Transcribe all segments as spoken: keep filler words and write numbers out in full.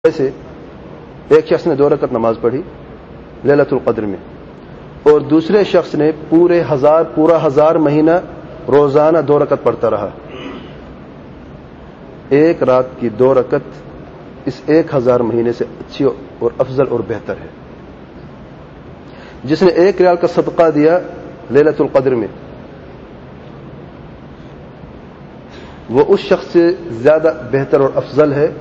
سے ایک شخص نے دو رکعت نماز پڑھی لیلۃ القدر میں، اور دوسرے شخص نے پورے ہزار پورا ہزار مہینہ روزانہ دو رکعت پڑھتا رہا. ایک رات کی دو رکعت اس ایک ہزار مہینے سے اچھی اور افضل اور بہتر ہے. جس نے ایک ریال کا صدقہ دیا لیلۃ القدر میں، وہ اس شخص سے زیادہ بہتر اور افضل ہے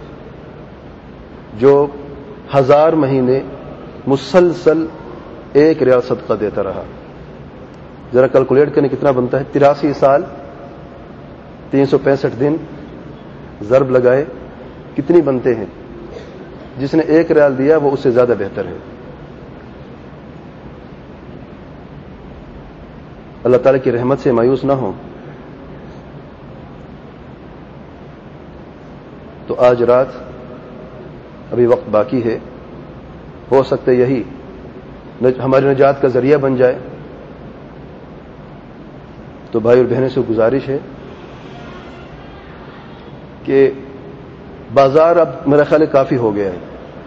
جو ہزار مہینے مسلسل ایک ریال صدقہ دیتا رہا. ذرا کیلکولیٹ کرنے کتنا بنتا ہے؟ تراسی سال تین سو پینسٹھ دن ضرب لگائے کتنی بنتے ہیں؟ جس نے ایک ریال دیا وہ اس سے زیادہ بہتر ہے. اللہ تعالیٰ کی رحمت سے مایوس نہ ہوں. تو آج رات ابھی وقت باقی ہے، ہو سکتا ہے یہی ہماری نجات کا ذریعہ بن جائے. تو بھائی اور بہنوں سے گزارش ہے کہ بازار اب میرا خیال ہے کافی ہو گیا ہے.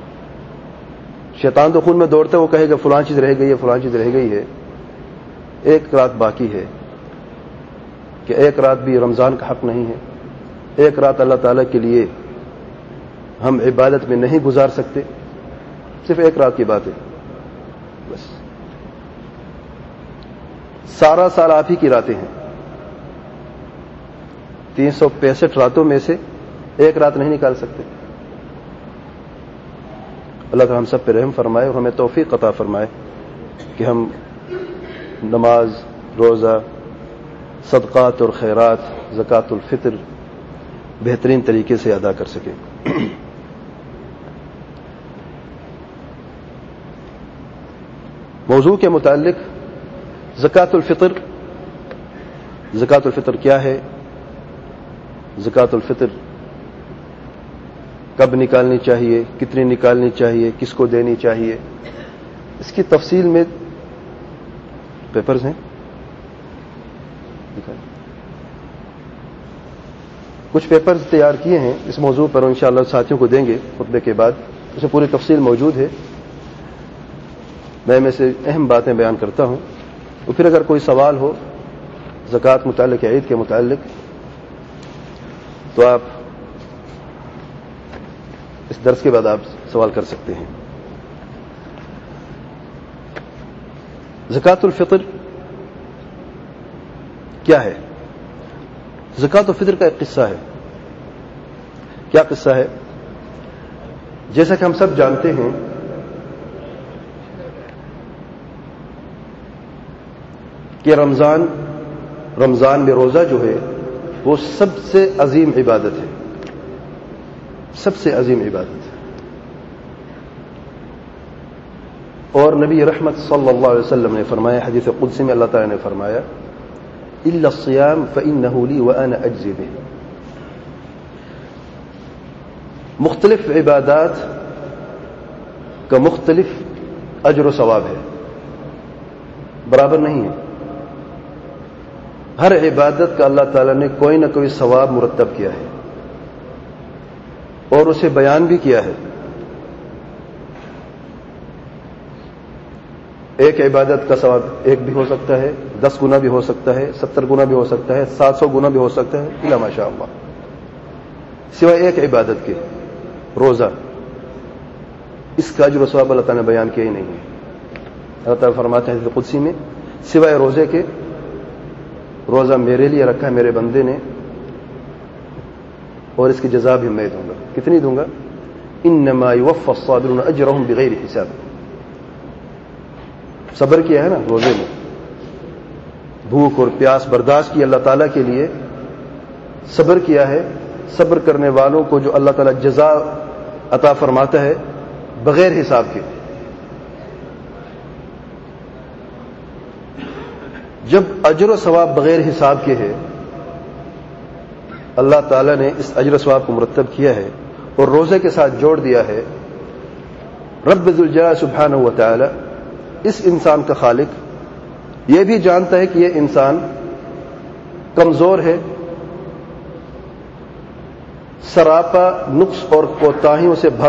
شیطان تو خون میں دوڑتا ہے، وہ کہے گا فلاں چیز رہ گئی ہے فلاں چیز رہ گئی ہے. ایک رات باقی ہے کہ ایک رات بھی رمضان کا حق نہیں ہے. ایک رات اللہ تعالیٰ کے لیے ہم عبادت میں نہیں گزار سکتے. صرف ایک رات کی بات ہے بس. سارا سال آپ ہی کی راتیں ہیں. تین سو پینسٹھ راتوں میں سے ایک رات نہیں نکال سکتے. اللہ تعالیٰ ہم سب پہ رحم فرمائے اور ہمیں توفیق عطا فرمائے کہ ہم نماز، روزہ، صدقات اور خیرات، زکوٰۃ الفطر بہترین طریقے سے ادا کر سکیں. موضوع کے متعلق زکوٰۃ الفطر زکوٰۃ الفطر کیا ہے؟ زکوٰۃ الفطر کب نکالنی چاہیے، کتنی نکالنی چاہیے، کس کو دینی چاہیے، اس کی تفصیل میں پیپرز ہیں. کچھ پیپرز تیار کیے ہیں اس موضوع پر، انشاءاللہ ساتھیوں کو دیں گے خطبے کے بعد. اس میں پوری تفصیل موجود ہے. میں میں سے اہم باتیں بیان کرتا ہوں، اور پھر اگر کوئی سوال ہو زکوٰۃ متعلق یا عید کے متعلق تو آپ اس درس کے بعد آپ سوال کر سکتے ہیں. زکوٰۃ الفطر کیا ہے؟ زکوٰۃ الفطر کا ایک قصہ ہے. کیا قصہ ہے؟ جیسا کہ ہم سب جانتے ہیں کہ رمضان رمضان میں روزہ جو ہے وہ سب سے عظیم عبادت ہے. سب سے عظیم عبادت ہے. اور نبی رحمت صلی اللہ علیہ وسلم نے فرمایا، حدیث قدسی میں اللہ تعالی نے فرمایا الا الصيام فانه لي وانا اجزي به. مختلف عبادات کا مختلف اجر و ثواب ہے، برابر نہیں ہے. ہر عبادت کا اللہ تعالیٰ نے کوئی نہ کوئی ثواب مرتب کیا ہے اور اسے بیان بھی کیا ہے. ایک عبادت کا ثواب ایک بھی ہو سکتا ہے، دس گنا بھی ہو سکتا ہے، ستر گنا بھی ہو سکتا ہے، سات سو گنا بھی ہو سکتا ہے، الا ماشاء اللہ. سوائے ایک عبادت کے روزہ، اس کا اجر و ثواب اللہ تعالیٰ نے بیان کیا ہی نہیں ہے. اللہ تعالیٰ فرماتے ہیں حدیث قدسی میں، سوائے روزے کے، روزہ میرے لیے رکھا ہے میرے بندے نے، اور اس کی جزا بھی میں دوں گا. کتنی دوں گا؟ انما یوفی الصابرون اجرهم بغیر حساب. صبر کیا ہے نا روزے میں، بھوک اور پیاس برداشت کی اللہ تعالیٰ کے لیے، صبر کیا ہے. صبر کرنے والوں کو جو اللہ تعالیٰ جزا عطا فرماتا ہے بغیر حساب کے. جب اجر و ثواب بغیر حساب کے ہے، اللہ تعالیٰ نے اس اجر و ثواب کو مرتب کیا ہے اور روزے کے ساتھ جوڑ دیا ہے. رب ذوالجلال سبحانہ و تعالی اس انسان کا خالق یہ بھی جانتا ہے کہ یہ انسان کمزور ہے، سراپا نقص اور کوتاہیوں سے بھر